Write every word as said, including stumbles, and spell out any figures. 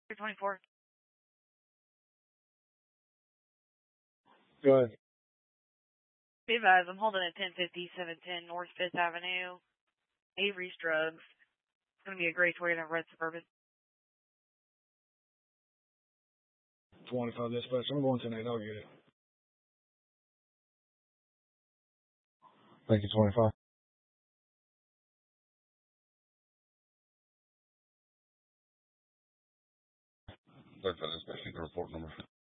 twenty-four. Go ahead. Be advised, I'm holding at ten fifty, seven ten North fifth Avenue. Avery's Drugs. It's going to be a gray Toyota red Suburban. twenty-five dispatch. I'm going ten eight. I'll get it. Thank you, twenty-five. thirty-five dispatch. Report number.